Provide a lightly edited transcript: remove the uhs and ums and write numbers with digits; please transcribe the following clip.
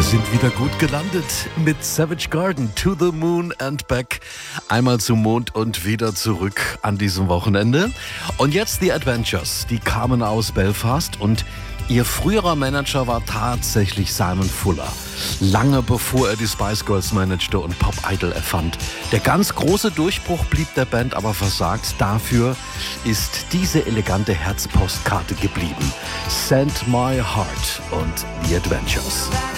Sind wieder gut gelandet mit Savage Garden, To the Moon and Back. Einmal zum Mond und wieder zurück an diesem Wochenende. Und jetzt die Adventures, die kamen aus Belfast und ihr früherer Manager war tatsächlich Simon Fuller. Lange bevor er die Spice Girls managte und Pop Idol erfand. Der ganz große Durchbruch blieb der Band aber versagt. Dafür ist diese elegante Herzpostkarte geblieben. Send My Heart und The Adventures.